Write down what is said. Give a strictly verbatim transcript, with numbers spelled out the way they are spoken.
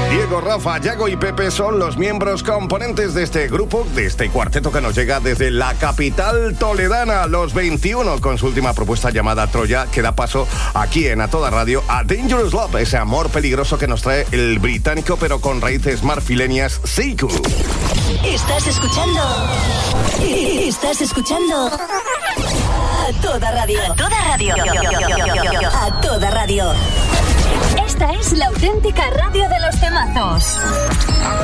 Diego, Rafa, Yago y Pepe son los miembros componentes de este grupo, de este cuarteto que nos llega desde la capital toledana, los veintiuno, con su última propuesta llamada Troya, que da paso aquí en A Toda Radio a Dangerous Love, ese amor peligroso que nos trae el británico pero con raíces marfileñas Seiku. Estás escuchando. Estás escuchando. A Toda Radio. A Toda Radio. A Toda Radio. Esta es la auténtica radio de los temazos.